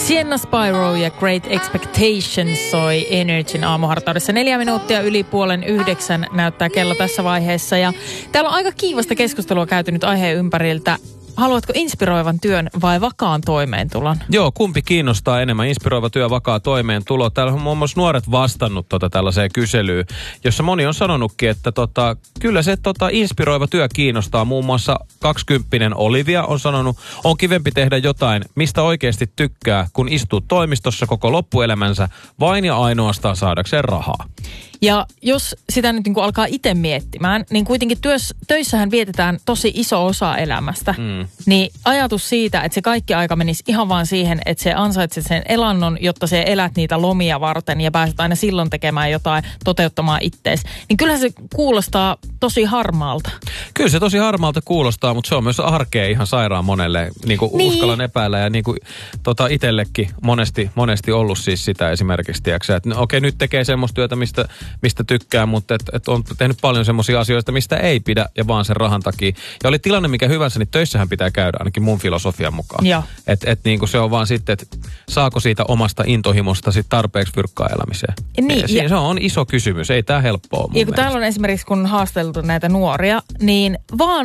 Sienna Spyro ja Great Expectations soi Energyn aamuhartaudessa. 4 minuuttia yli 8:30 näyttää kello tässä vaiheessa. Ja täällä on aika kiivasta keskustelua käyty nyt aiheen ympäriltä. Haluatko inspiroivan työn vai vakaan toimeentulon? Joo, kumpi kiinnostaa enemmän? Inspiroiva työ, vakaa toimeentulo. Täällä on muun muassa nuoret vastannut tällaiseen kyselyyn, jossa moni on sanonutkin, että kyllä se inspiroiva työ kiinnostaa. Muun muassa 20-vuotias Olivia on sanonut, on kivempi tehdä jotain, mistä oikeasti tykkää, kun istuu toimistossa koko loppuelämänsä vain ja ainoastaan saadakseen rahaa. Ja jos sitä nyt niin kuin alkaa itse miettimään, niin kuitenkin töissähän vietetään tosi iso osa elämästä. Niin ajatus siitä, että se kaikki aika menisi ihan vaan siihen, että se ansaitset sen elannon, jotta se elät niitä lomia varten ja pääset aina silloin tekemään jotain, toteuttamaan ittees. Niin kyllähän se kuulostaa tosi harmaalta. Kyllä se tosi harmaalta kuulostaa, mutta se on myös arkea ihan sairaan monelle. Niin uskallan epäillä ja niin kuin itsellekin monesti ollut siis sitä esimerkiksi. Tiiäksä, että okei, nyt tekee semmoista työtä, mistä tykkää, mutta et on tehnyt paljon semmoisia asioita, mistä ei pidä ja vaan sen rahan takia. Ja oli tilanne mikä hyvänsä, niin töissähän pitää käydä ainakin mun filosofian mukaan. Että niin se on vaan sitten, että saako siitä omasta intohimosta sit tarpeeksi fyrkkaa elämiseen. Niin, se on iso kysymys, ei tää helppoa mun kun täällä on esimerkiksi, kun haasteltu näitä nuoria, niin vaan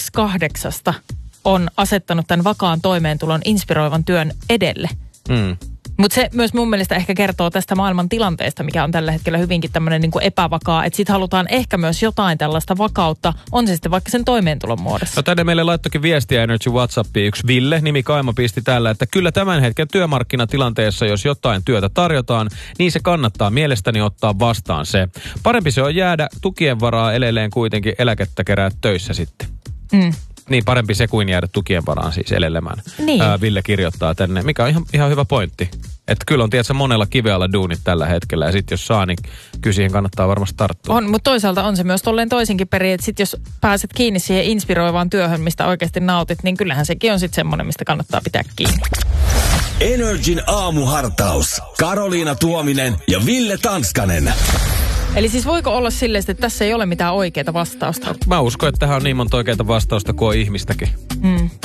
2/8 on asettanut tämän vakaan toimeentulon inspiroivan työn edelle. Mutta se myös mun mielestä ehkä kertoo tästä maailman tilanteesta, mikä on tällä hetkellä hyvinkin tämmöinen niin kuin epävakaa. Että sitten halutaan ehkä myös jotain tällaista vakautta, on se sitten vaikka sen toimeentulon muodossa. No tänne meille laittokin viestiä Energy WhatsAppiin yksi Ville, nimi Kaima pisti tällä, että kyllä tämän hetken työmarkkinatilanteessa, jos jotain työtä tarjotaan, niin se kannattaa mielestäni ottaa vastaan se. Parempi se on jäädä tukien varaa edelleen kuitenkin eläkettä kerää töissä sitten. Niin parempi se kuin jäädä tukien varaan siis elelemään. Niin. Ville kirjoittaa tänne, mikä on ihan hyvä pointti. Että kyllä on tietysti monella kivealla duunit tällä hetkellä ja sitten jos saa, niin kyllä siihen kannattaa varmasti tarttua. On, mutta toisaalta on se myös tolleen toisinkin perin, että sitten jos pääset kiinni siihen inspiroivaan työhön, mistä oikeasti nautit, niin kyllähän sekin on sitten semmoinen, mistä kannattaa pitää kiinni. Energin aamuhartaus. Karoliina Tuominen ja Ville Tanskanen. Eli siis voiko olla silleen, että tässä ei ole mitään oikeaa vastausta? Mä uskon, että tähän on niin monta oikeaa vastausta kuin on ihmistäkin.